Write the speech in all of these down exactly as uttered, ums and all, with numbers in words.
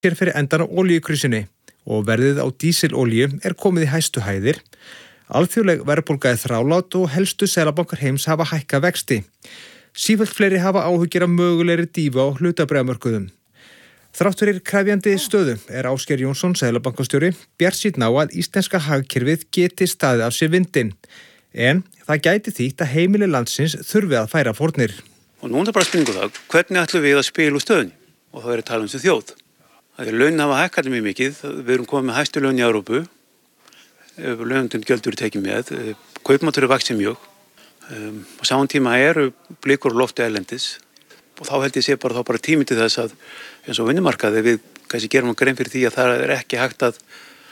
Hér fyrir endan á olíukrísunni og verðið á dísilolíu er komið í hæstu hæðir. Alþjóðleg verðbólga er þrálát og helstu seðlabankar heims hafa hækkað vexti. Sífellt fleiri hafa áhyggjur af mögulegri dýfu á hlutabréfamörkuðum. Þrátt fyrir krefjandi stöðu er Ásgeir Jónsson, seðlabankastjóri, bjartsýnn á að íslenska hagkerfið geti staðið af sér vindinn. En það gæti þýtt að heimili landsins þurfi að færa fórnir. Og núna er bara spurningu það, hvernig ætlum við að spila úr stöðunni? Og það er að tala um þessu þjóð. Það er launin hafa hækkað mjög mikið, við erum komið með hæstu laun í Evrópu, launundum gjöld eru tekið með, kaupmáttur er vaxið mjög, um, og saman tíma eru blikur á lofti erlendis, og þá held ég sé bara, þá bara tími til þess að eins og vinnumarkaði við kannski gerum grein fyrir því að það er ekki hægt að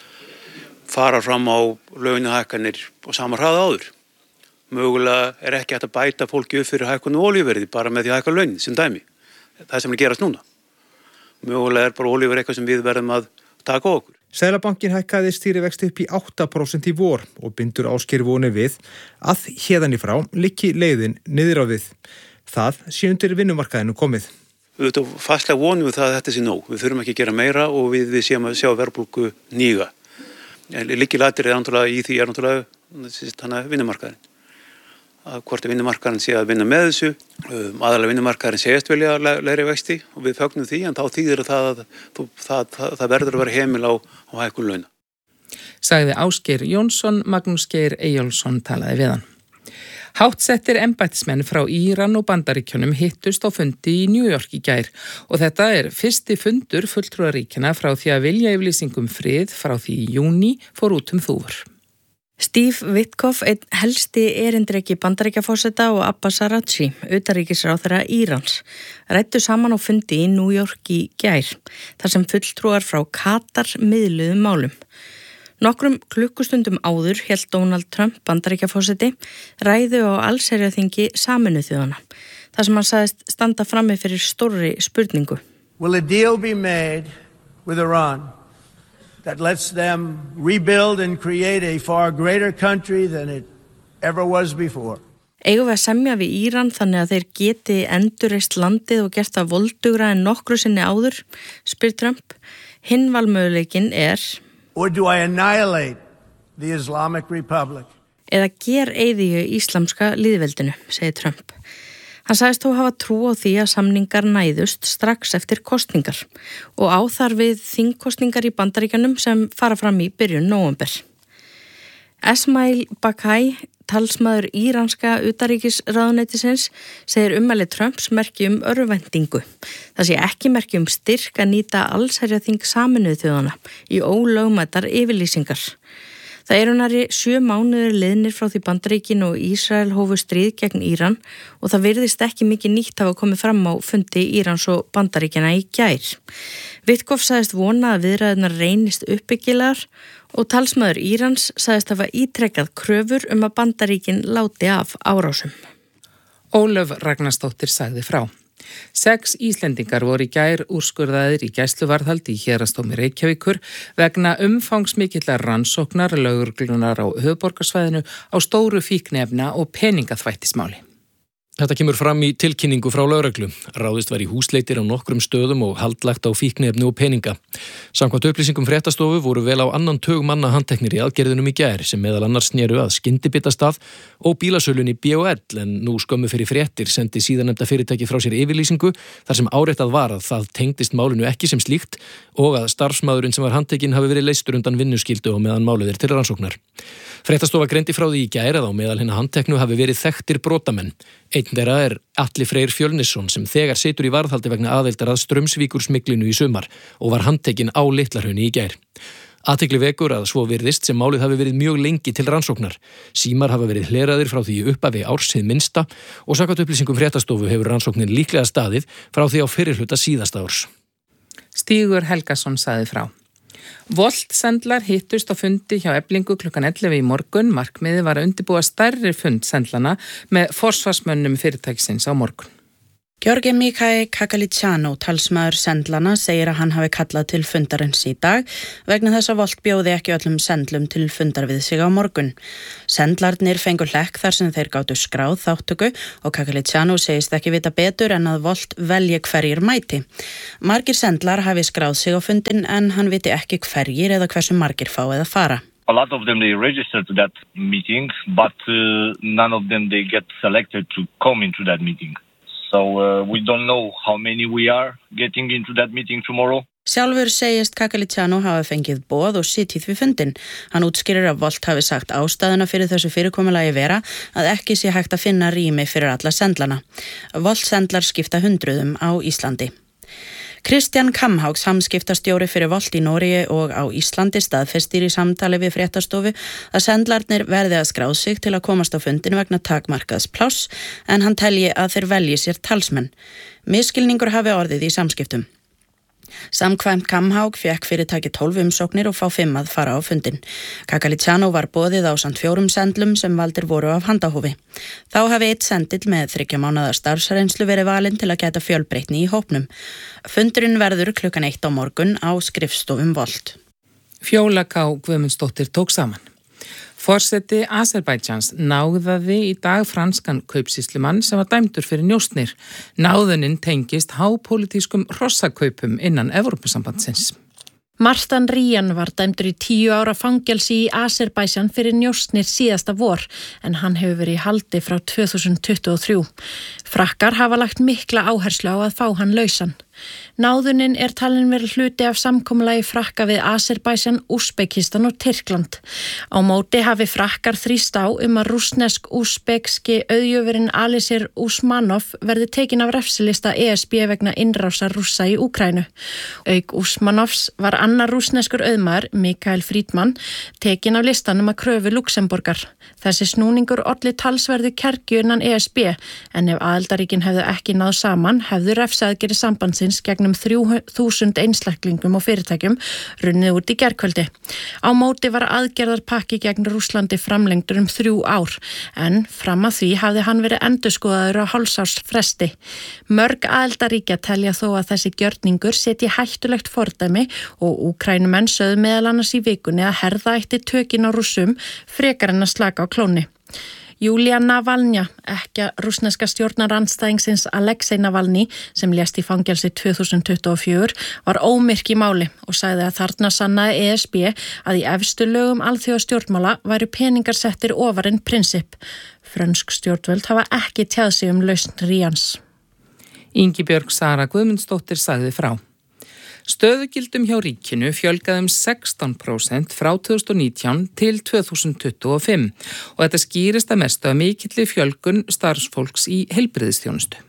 fara fram á launahækkanir og sama hraða áður. Mögulega er ekki hægt að bæta fólki upp fyrir hækkun og olíuverði bara með því að hækka launin sem dæmi. Það sem er að gerast núna. Mögulega er bara olíuverð eitthvað sem við verðum að taka á okkur. Seðlabankinn hækkaði stýrivexti upp í átta prósent í vor og bindur Ásgeir vonir við að héðan í frá liggi leiðin niður á við. Það sé undir vinnumarkaðinu komið. Við veitum fastlega vonum við það að þetta sé nóg. Við þurfum ekki að gera meira og við, við séum að sjá verðbólgu níga. Lykilatriðið náttúrulega í því er náttúrulega þannig vinnumarkaðin. Að hvort að vinnumarkaðin sé að vinna með þessu, um, aðalega vinnumarkaðin segist vilja lægri vexti og við fögnum því, en þá þýðir það að það, það, það, það verður að vera heimil á, á hækkun launa. Sagði Ásgeir Jónsson, Magnús Geir Eyjólfsson talaði við hann. Háttsettir embættismenn frá Íran og Bandaríkjunum hittust á fundi í New York í gær og þetta er fyrsti fundur fulltrúaríkjanna frá því að viljayfirlýsingum frið frá því í júní fór út um þúfur. Steve Witkoff, einn helsti erindreki Bandaríkjaforseta og Abbas Araghchi, utanríkisráðherra Írans, ræddu saman á fundi í New York í gær, þar sem fulltrúar frá Katar miðluðum málum. Nokkrum klukkustundum áður hélt Donald Trump, Bandaríkjaforseti, ræðu á allsherjarþingi Sameinuðu þjóðanna, þar sem hann sagðist standa frammi fyrir stórri spurningu. Will a deal be made with Iran that lets them rebuild and create a far greater country than it ever was before? Eigum við að semja við Íran þannig að þeir geti endurreist landið og gert það voldugra en nokkru sinni áður, spyr Trump. Hinn valmöguleikin er Or do I annihilate the Islamic Republic? Eða ger eyðiu íslamska lýðveldinu, segir Trump. Hann sagðist þó hafa trú á því að samningar næðust strax eftir kosningar og á þar við þingkosningar í Bandaríkjanum sem fara fram í byrjun nóvember. Esmail Bakai, talsmaður íranska utanríkisráðuneytisins, segir ummæli Trumps merki um örvæntingu. Það sé ekki merki um styrk að nýta allsherjarþing Sameinuðu þjóðanna í ólögmætar yfirlýsingar. Það eru nærri sjö mánuðir liðnir frá því Bandaríkin og Ísrael hófu stríð gegn Íran og það virðist ekki mikið nýtt hafa komið fram á fundi Írans og Bandaríkjana í gær. Witkoff sagðist vona að viðræðurnar reynist uppbyggilegar og talsmaður Írans sagðist hafa ítrekkað kröfur um að Bandaríkin láti af árásum. Ólöf Ragnarsdóttir sagði frá. Sex Íslendingar voru í gær úrskurðaðir í gæsluvarðhaldi í Héraðsdómi Reykjavíkur vegna umfangsmikillar rannsóknar lögreglunar á höfuðborgarsvæðinu á stóru fíkniefna og peningaþvættismáli. Þetta kemur fram í tilkynningu frá lögreglu. Ráðist var í húsleitir á nokkrum stöðum og haldlagt á fíkniefni og peninga. Samkvæmt upplýsingum fréttastofu voru vel á annan tug manna handteknir í aðgerðunum í gær sem meðal annars snéru að skyndibitastað og bílasölunni B og L en nú skömmu fyrir fréttir sendi síðarnefnda fyrirtæki frá sér yfirlýsingu þar sem áréttað var að það tengdist málinu ekki sem slíkt og að starfsmaðurinn sem var handtekinn hafi verið leystur undan vinnuskyldu og meðan málið er til rannsóknar. Fréttastofa greindi frá því í gær að á meðal hinna handteknu hafi verið þekktir brotamenn. Einn þeirra er Atli Freyr Fjölnisson sem þegar situr í varðhaldi vegna aðildar að Straumsvíkursmyglinu í sumar og var handtekinn á Litla-Hrauni í gær. Athygli vekur að svo virðist sem málið hafi verið mjög lengi til rannsóknar. Símar hafa verið hleraðir frá því í upphafi árs hið minnsta og samkvæmt upplýsingum fréttastofu hefur rannsóknin líklega staðið frá því á fyrrihluta síðasta árs. Stígur Helgason sagði frá. Voltsendlar hittust á fundi hjá Eflingu klukkan ellefu í morgun. Markmiðið var að undirbúa stærri fund sendlana með forsvarsmönnum fyrirtækisins á morgun. Georgi Mikael Kakaliciano, talsmaður sendlana, segir að hann hafi kallað til fundarins í dag vegna þess að Volt bjóði ekki öllum sendlum til fundar við sig á morgun. Sendlarnir fengu hlekk þar sem þeir gátu skráð þáttöku og Kakaliciano segist ekki vita betur en að Volt velji hverjir mæti. Margir sendlar hafi skráð sig á fundin en hann viti ekki hverjir eða hversu margir fáið að fara. A lot of them, they register to that meeting, but uh, none of them, they get selected to come into that meeting. So uh, we don't know how many we are getting into that meeting tomorrow. Sjálfur segist Kakaliciano hafa fengið boð og sitið við fundin. Hann útskýrir að Volt hafi sagt ástæðuna fyrir þessu fyrirkomulagi vera að ekki sé hægt að finna rými fyrir alla sendlana. Volt sendlar skipta hundruðum á Íslandi. Kristján Kamhaug, samskiptastjóri fyrir Volt í Noregi og á Íslandi, staðfestir í samtali við fréttastofu að sendlarnir verði að skrá sig til að komast á fundin vegna takmarkaðs pláss en hann telji að þeir velji sér talsmenn. Misskilningur hafi orðið í samskiptum. Samkvæmt Kamhaug fékk fyrirtæki tólf umsóknir og fá fimm að fara á fundin. Kakaliciano var boðið á samt fjórum sendlum sem valdir voru af handahófi. Þá hafi eitt sendill með þriggja mánaða starfsreynslu verið valinn til að gæta fjölbreytni í hópnum. Fundurinn verður klukkan eitt á morgun á skrifstofum Volt. Fjóla K. Guðmundsdóttir tók saman. Forseti Azerbaidsjans náðaði í dag franskan kaupsýslumann sem var dæmdur fyrir njósnir. Náðunin tengist hápólitískum hrossakaupum innan Evrópusambandsins. Marstan Rían var dæmdur í tíu ára fangelsi í Azerbaidsjan fyrir njósnir síðasta vor en hann hefur verið í haldi frá tvö þúsund tuttugu og þrjú. Frakkar hafa lagt mikla áherslu á að fá hann lausan. Náðunin er talin verið hluti af samkomulagi Frakka við Azerbaidsjan, Úsbekistan og Tyrkland. Á móti hafi Frakkar þrýst á um að rússnesk-úsbekski auðjöfurinn Alisher Usmanov verði tekin af refsilista E S B vegna innrásar Rússa í Úkraínu. Auk Usmanovs var annar rússneskur auðmaður, Mikael Friedman, tekin af listanum að kröfu Luxemborgar. Þessi snúningur olli talsverðu kergju innan E S B en ef aðildarríkin hefðu ekki náð saman hefðu refsaðgerðir sambandsins gegnum þrjú þúsund einstaklingum og fyrirtækjum runnið út í gærkvöldi. Á móti var aðgerðarpakki gegn Rússlandi framlengdur um þrjú ár en fram að því hafði hann verið endurskoðaður á hálfsárs fresti. Mörg aðildarríkja telja þó að þessi gjörningur setji hættulegt fordæmi og Úkrænumenn sögðu meðal annars í vikunni að herða ætti tökin á Rússum frekar en að slaka á klóni. Júlia Navalnja, ekkja rússneska stjórnarandstæðingsins Alexei Navalny, sem lést í fangelsi tvö þúsund tuttugu og fjögur, var ómyrk í máli og sagði að þarna sannaði E S B að í efstu lögum alþjóðastjórnmála væru peningar settir ofar en prinsip. Frönsk stjórnvöld hafa ekki tjáð sig um lausn Ríans. Ingibjörg Sara Guðmundsdóttir sagði frá. Stöðugildum hjá ríkinu fjölgaði um sextán prósent frá tvö þúsund og nítján til tvö þúsund tuttugu og fimm og þetta skýrist að mestu að mikilli fjölgun starfsfólks í heilbrigðisþjónustu.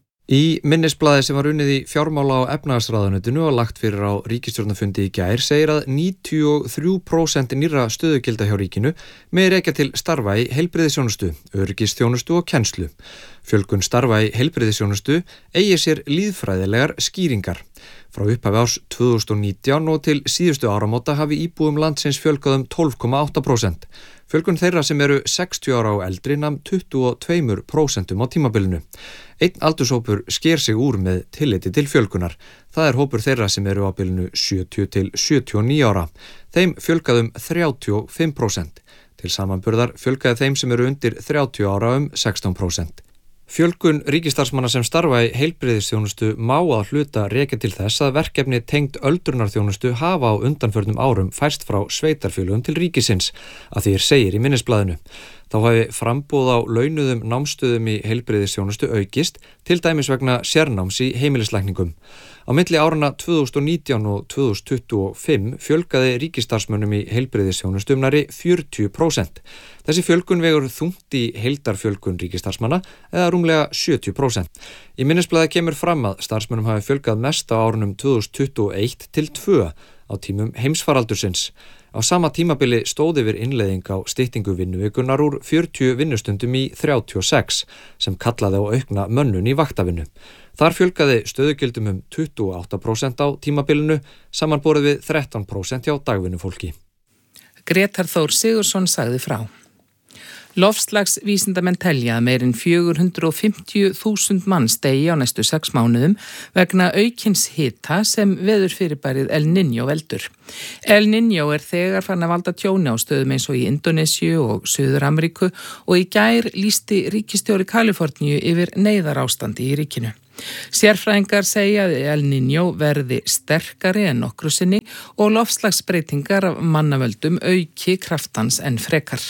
Í minnisblaði sem var unnið í fjármála- og efnahagsráðuneytinu og lagt fyrir á ríkisstjórnarfundi í gær segir að níutíu og þrjú prósent nýrra stöðugilda hjá ríkinu með rekja til starfa í heilbrigðisþjónustu, öryggisþjónustu og kennslu. Fjölgun starfa í heilbrigðisþjónustu eigi sér lýðfræðilegar skýringar. Frá upphafi árs tvö þúsund og nítján og til síðustu áramóta hafi íbúum landsins fjölgað um tólf komma átta prósent. Fjölgun þeirra sem eru sextíu ára og eldri nam tuttugu og tvö prósent á tímabilinu. Einn aldurshópur sker sig úr með tilliti til fjölgunar. Það er hópur þeirra sem eru á bilinu sjötíu til sjötíu og níu ára. Þeim fjölgaði um þrjátíu og fimm prósent. Til samanburðar fjölgaði þeim sem eru undir þrjátíu ára um sextán prósent. Fjölgun ríkisstarfsmanna sem starfa í heilbrigðisþjónustu má að hluta rekja til þess að verkefni tengd öldrunarþjónustu hafa á undanförnum árum færst frá sveitarfélögum til ríkisins, að því er segir í minnisblaðinu. Þá hafi framboð á launuðum námstöðum í heilbrigðisþjónustu aukist, til dæmis vegna sérnáms í heimilislækningum. Á milli árana tvö þúsund og nítján og tvö þúsund tuttugu og fimm fjölgaði ríkisstarfsmönnum í heilbrigðisþjónustu um nærri fjörutíu prósent. Þessi fjölgun vegur þungt í heildarfjölgun ríkisstarfsmanna eða rúmlega sjötíu prósent. Í minnisblaði kemur fram að starfsmönnum hafi fjölgað mest á árunum tvö þúsund tuttugu og eitt til tvö á tímum heimsfaraldursins. Á sama tímabili stóð yfir innleiðing á styttingu vinnuvikunar úr fjörutíu vinnustundum í þrjátíu og sex sem kallaði á aukna mönnun í vaktavinnu. Þar fjölgaði stöðugildum um tuttugu og átta prósent á tímabilinu samanborið við þrettán prósent hjá dagvinnufólki. Grétar Þór Sigurðsson sagði frá. Loftslagsvísindamenn telja að meirinn fjögur hundruð fimmtíu þúsund manns deyji á næstu sex mánuðum vegna aukins hita sem veðurfyrirbærið El Niño veldur. El Niño er þegar farin að valda tjóni á stöðum eins og í Indonésiu og Suður-Ameríku og í gær lýsti ríkisstjóri Kaliforníu yfir neyðarástandi í ríkinu. Sérfræðingar segja að El Niño verði sterkari en nokkru sinni og loftslagsbreytingar af mannavöldum auki kraftans en frekar.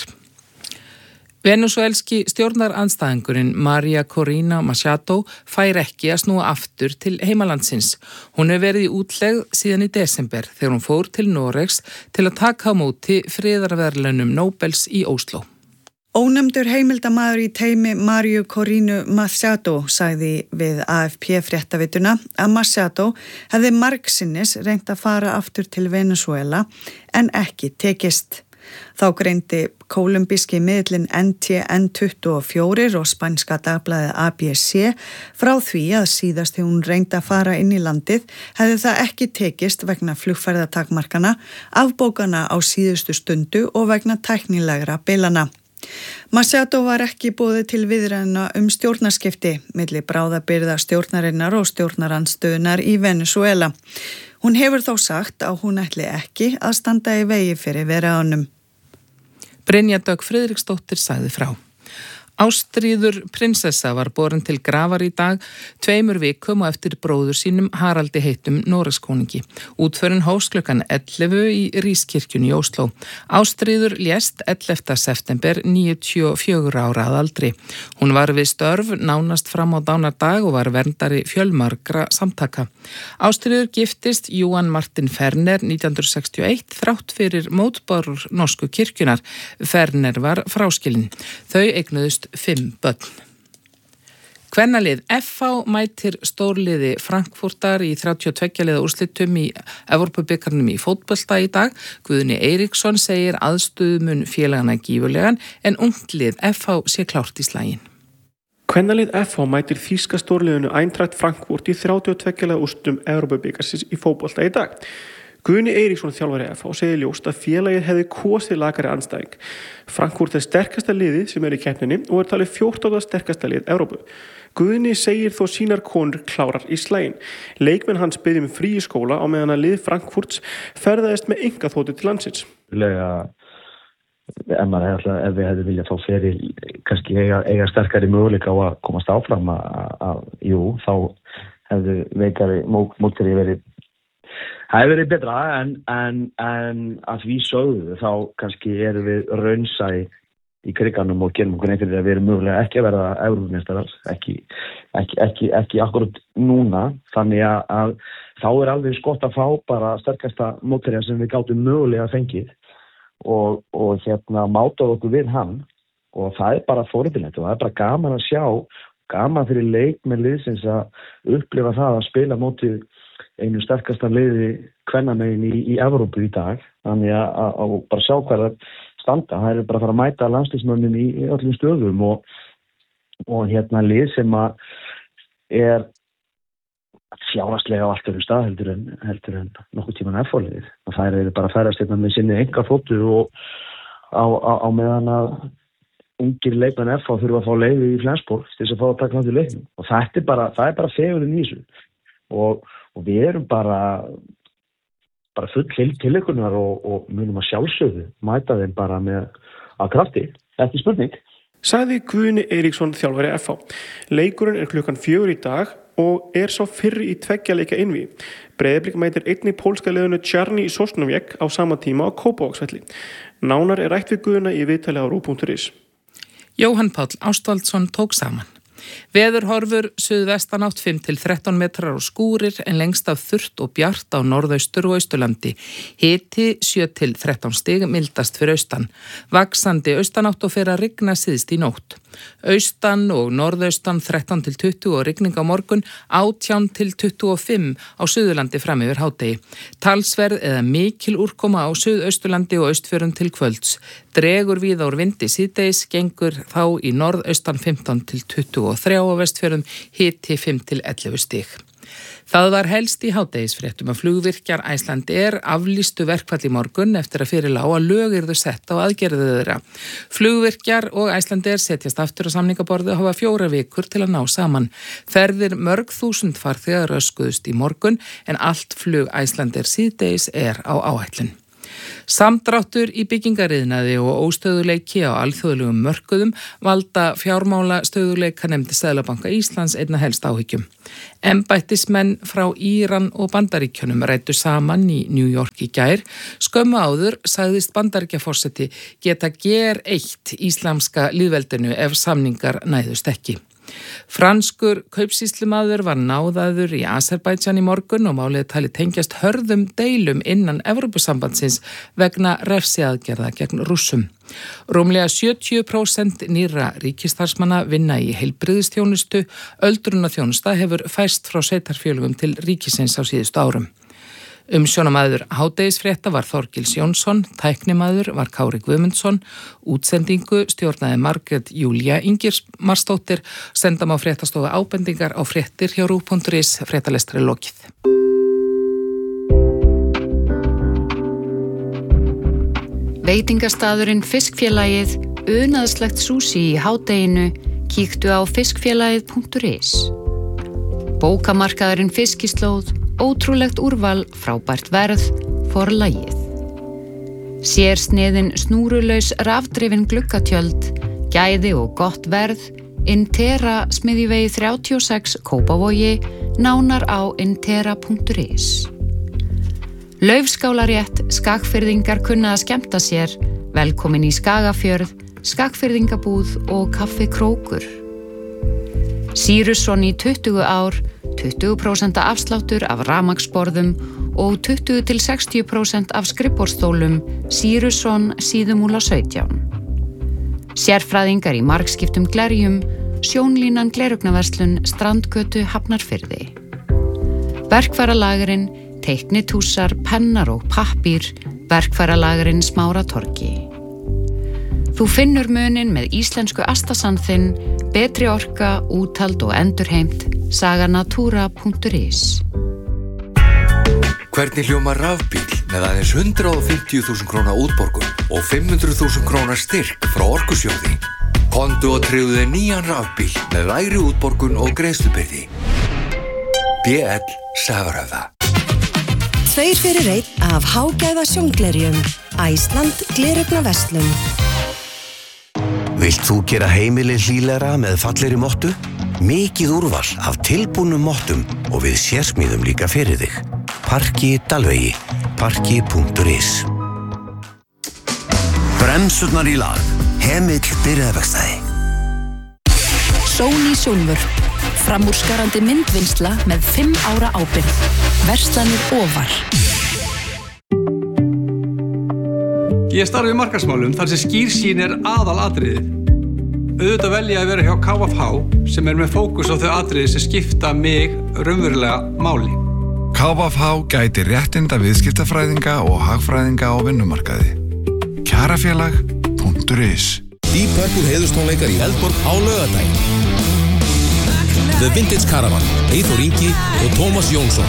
Venezuelski stjórnarandstæðingurinn María Corina Machado fær ekki að snúa aftur til heimalandsins. Hún hefur verið í útlegð síðan í desember þegar hún fór til Noregs til að taka á móti friðarverðlaunum Nóbels í Ósló. Ónefndur heimildamaður í teimi Maríu Corinu Machado sagði við A F P-fréttavituna að Machado hefði margsinnis reynt að fara aftur til Venezuela en ekki tekist. Þá greindi kólumbíski miðlinn N T N tuttugu og fjögur og spænska dagblaðið A B C frá því að síðast þegar hún reyndi að fara inn í landið hefði það ekki tekist vegna flugferðatakmarkana, afbókana á síðustu stundu og vegna tæknilegra bilana. Machado var ekki boðið til viðræðna um stjórnarskipti milli bráðabirgða stjórnarinnar og stjórnarandstöðunar í Venezuela. Hún hefur þó sagt að hún ætli ekki að standa í vegi fyrir viðræðunum. Brynja Dögg Friðriksdóttir sagði frá. Ástríður prinsessa var borin til grafar í dag, tveimur vikum og eftir bróður sínum Haraldi heitum Noregskonungi. Útförin hófst klukkan ellefu í Rískirkjunni í Ósló. Ástríður lést ellefta september níutíu og fjögurra ára að aldri. Hún var við störf nánast fram á dánardag og var verndari fjölmargra samtaka. Ástríður giftist Johan Martin Ferner nítján hundruð sextíu og eitt þrátt fyrir mótbárur norsku kirkjunar. Ferner var fráskilinn. Þau eignuðust fimm börn. Kvennalið F H mætir stórliði Frankfurtar í þrjátíu og tveggja liða úrslitum í Evrópubikarnum í fótbolta í dag. Guðni Eiríksson segir aðstöðumun félagana gífurlegan en unglið F H sé klárt í slaginn. Kvennalið F H mætir þýska stórliðinu Eintracht Frankfurt í þrjátíu og tveggja liða úrslitum Evrópubikarsins í fótbolta í dag. Guðni Eiríksson þjálfari F H segir ljóst að félagið hefði kosið lakari andstæðing. Frankfurt er sterkasta liðið sem er í keppninni og er talið fjórtánda sterkasta lið Evrópu. Guðni segir þó sínar konur klárar í slaginn. Leikmenn hans biðja um frí í skóla á meðan að lið Frankfurts ferðaðist með einkaþotu til landsins. Lega, ef, maður, ef við hefði viljað fá fyrir kannski eiga, eiga sterkari möguleika á að komast áfram að, að jú, þá hefði veikari mótari verið Það hefur verið betra en, en, en að því sögðu þá kannski erum við raunsæ í kriganum og gerum okkur einhverju að við erum mögulega ekki að verða Evrópumeistarar, ekki, ekki, ekki, ekki akkurat núna. Þannig að, að þá er alveg skott að fá bara sterkasta mótherja sem við gátum mögulega fengið og, og hérna mátað okkur við hann og það er bara forvitnilegt og það er bara gaman að sjá, gaman fyrir leikmenn liðsins að upplifa það að spila mótið einu sterkasta liði kvennamegin í, í Evrópu í dag. Þannig að, að, að bara sjá hvað það standa. Það er bara að fara að mæta landsliðsmönnum í, í öllum stöðum og, og hérna lið sem að er fjárhagslega á allt öðrum stað heldur en, heldur en nokkuð tíman F H-liðið. Það er bara að færast hérna með sinni engaþotu og á, á, á meðan að ungir leikmenn F H þurfa að fá leyfi í Flensborg til þess að fá að taka náttúr leiknum. Og þetta er bara, það er bara fegurinn í þessu. Og og við erum bara bara full til tilökunar og, og munum að sjálfsögðu mæta þeim bara með að krafti. Þetta er spurning. Sagði Guðni Eiríksson þjálfari F H. Leikurinn er klukkan fjögur í dag og er sá fyrri í tveggja leika innví. Breiðablik mætir einnig pólska liðinu Czarny Sosnowiec á sama tíma á Kópavogsvelli. Nánar er rætt við Guðna í viðtali á rú punktur is. Jóhann Páll Ástvaldsson tók saman. Veðurhorfur suðvestanátt fimm til þrettán metrar og skúrir en lengst af þurrt og bjart á norðaustur og austurlandi. Hiti sjö til þrettán stig mildast fyrir austan. Vaxandi austanátt og fer að rigna síðst í nótt. Austan og norðaustan þrettán til tuttugu og rigning á morgun, átján til tuttugu og fimm á Suðurlandi fram yfir hádegi. Talsverð eða mikil úrkoma á Suðausturlandi og austfjörðum til kvölds. Dregur víða úr vindi síðdegis, gengur þá í norðaustan fimmtán til tuttugu og þrjú á vestfjörðum, hiti fimm til ellefu stig. Það var helst í hádegisfréttum að flugvirkjar Icelandair aflýstu verkfall í morgun eftir að fyrir lá að lög yrðu sett á aðgerðið þeirra. Flugvirkjar og Icelandair setjast aftur á samningaborði og hafa fjóra vikur til að ná saman. Ferðir mörg þúsund farþegar röskuðust í morgun en allt flug Icelandair síðdegis er á áætlun. Samdráttur í byggingariðnaði og óstöðuleiki á alþjóðlegum mörkuðum valda fjármála stöðuleika nefndi Seðlabanka Íslands einna helst áhyggjum. Embættismenn frá Íran og Bandaríkjunum ræddu saman í New York í gær. Skömmu áður sagðist Bandaríkjaforseti geta gereitt íslamska lýðveldinu ef samningar næðust ekki. Franskur kaupsýslumaður var náðaður í Azerbaijan í morgun og málið talið tengjast hörðum deilum innan Evrópusambandsins vegna refsiaðgerða gegn Rússum. Rúmlega sjötíu prósent nýrra ríkisstarfsmanna vinna í heilbrigðisþjónustu, öldrunarþjónusta hefur færst frá sveitarfélögum til ríkisins á síðustu árum. Umsjónamaður hádegisfrétta var Þorgils Jónsson, tæknimaður var Kári Guðmundsson, útsendingu stjórnaði Margrét Júlía Ingimarsdóttir, sendam á fréttastofu ábendingar á fréttir hjá rúv punktur is, fréttalestri lokið. Veitingastaðurinn Fiskfélagið, unaðslegt súsi í hádeginu, kíktu á fiskfélagið punktur is. Bókamarkaðurinn Fiskislóð, ótrúlegt úrval, frábært verð, forlagið. Sérsniðin snúrulaus rafdrifin gluggatjöld, gæði og gott verð, Intera smiðjuvegi þrjátíu og sex Kópavogi, nánar á intera punktur is. Laufskálarétt, skagfirðingar kunna að skemmta sér, velkomin í Skagafjörð, skagfirðingabúð og kaffi Krókur. Sýrusson í tuttugu ár, tuttugu prósent afsláttur af rafmagnsborðum og tuttugu til sextíu prósent af skrifborðsstólum, Sýrusson síðumúla sautján. Sérfræðingar í margskiptum glerjum, sjónlínan glerugnaverslun Strandgötu Hafnarfirði. Verkfæralagurinn, teiknitúsar, pennar og pappír, verkfæralagurinn Smáratorgi. Þú finnur munin með íslensku astasandþinn, betri orka, úthald og endurheimt, saganatúra punktur is. Hvernig hljómar rafbíl með aðeins hundrað og fimmtíu þúsund króna útborgun og fimm hundruð þúsund króna styrk frá Orkusjóði? Komdu og tryggðu þér nýjan rafbíl með lægri útborgun og greiðslubyrði. B L Safröða. Tveir fyrir einn af hágæða sjónglerjum. Æsland glerugnaverslun. Vilt þú gera heimilið hlýlegra með fallegri mottu? Mikið úrval af tilbúnum mottum og við sérsmíðum líka fyrir þig. Parki Dalvegi, parki punktur is. Bremsurnar í lag. Hemill byrjaðverkstæði. Sony Sjónvörp. Framúrskarandi myndvinnsla með fimm ára ábyrgð. Verslanir ofar. Ég starfi í markaðsmálum þar sem skýrsýn er aðalatriðið. Auðvitað velja að vera hjá K F H sem er með fókus á þau atriði sem skipta mig raunverulega máli. K F H gæti réttinda viðskiptafræðinga og hagfræðinga á vinnumarkaði. Kjarafélag punktur is. Deep Purple heiðurstónleikar í Eldborg á laugardaginn. The Vintage Caravan, Eyþór Ingi og Tómas Jónsson.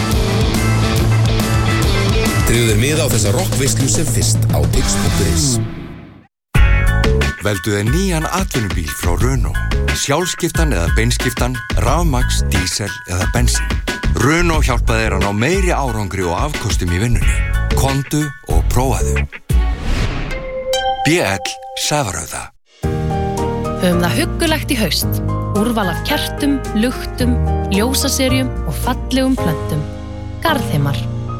Tryggðu þér miða á þessa rockveislu sem fyrst á tix punktur is. Veldu þér nýjan atvinnubíl frá Renault. Sjálfskiptan eða beinskiptan, rafmagns, dísel eða bensín. Renault hjálpa þér að ná meiri árangri og afkostum í vinnunni. Komdu og prófaðu. B L Safröða. Höfum það huggulegt í haust. Úrval af kertum, luktum, ljósaserjum og fallegum plöntum. Garðheimar.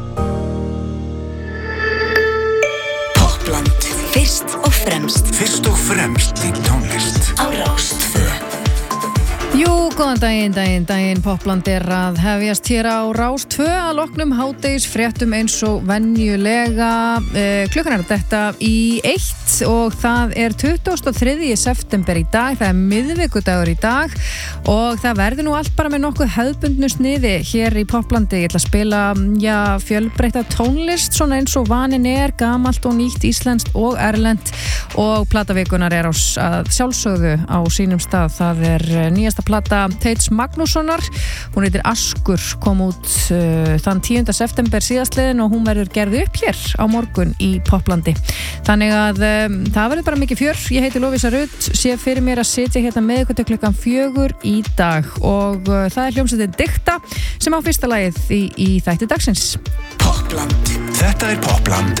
Poppland. Fyrst og fremst. Fyrst og fremst í tónlist. Á Rás tvö. Jú, góðan daginn, daginn, daginn, Poppland er að hefjast hér á Rás tvö að loknum hádegis fréttum eins og venjulega. Eh, klukkan er þetta í eitt og það er tuttugasta og þriðja september í dag, það er miðvikudagur í dag og það verður nú allt bara með nokkuð hefðbundnu sniði hér í Popplandi. Ég ætla að spila, já, fjölbreytta tónlist, svona eins og vanin er, gamalt og nýtt, íslenskt og erlent og platavikunar er á að sjálfsögðu á sínum stað. Það er nýjasta plata Teits Magnússonar, hún heitir Askur, kom út uh, þann tíunda september síðastliðin og hún verður gerð upp hér á morgun í Poplandi. Þannig að um, það verður bara mikið fjör. Ég heiti Lovísa Rutt, sé fyrir mér að sitja hérna með ykkur til klukkan fjögur í dag og uh, það er hljómsveitin Dikta sem á fyrsta lagið í, í þætti dagsins. Popland. Þetta er Popland